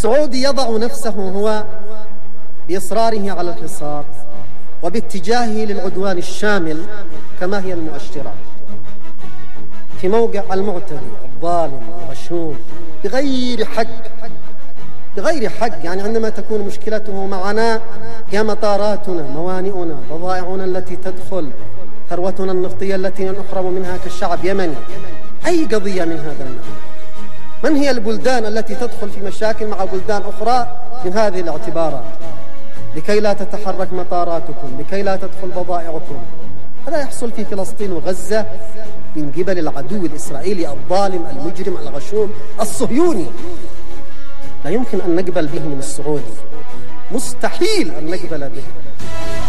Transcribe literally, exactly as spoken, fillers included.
السعودي يضع نفسه هو بإصراره على الحصار وباتجاهه للعدوان الشامل كما هي المؤشرات في موقع المعتدي الظالم الغشوم بغير حق بغير حق. يعني عندما تكون مشكلته معنا هي مطاراتنا، موانئنا، بضائعنا التي تدخل، ثروتنا النفطية التي نحرم منها كالشعب يمني، أي قضية من هذا النوع. من هي البلدان التي تدخل في مشاكل مع بلدان أخرى من هذه الاعتبارات لكي لا تتحرك مطاراتكم، لكي لا تدخل بضائعكم؟ هذا يحصل في فلسطين وغزة من قبل العدو الإسرائيلي الظالم المجرم الغشوم الصهيوني. لا يمكن أن نقبل به من السعودي، مستحيل أن نقبل به.